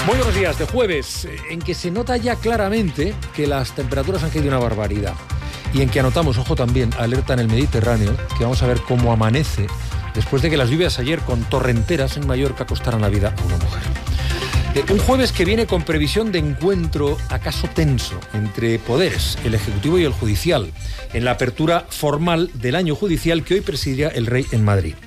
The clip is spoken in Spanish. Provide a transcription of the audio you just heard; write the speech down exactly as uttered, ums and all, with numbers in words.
Buenos días de jueves, en que se nota ya claramente que las temperaturas han caído una barbaridad y en que anotamos, ojo también, alerta en el Mediterráneo, que vamos a ver cómo amanece después de que las lluvias ayer con torrenteras en Mallorca costaran la vida a una mujer. Eh, un jueves que viene con previsión de encuentro acaso tenso entre poderes, el Ejecutivo y el Judicial, en la apertura formal del año judicial que hoy presidirá el Rey en Madrid.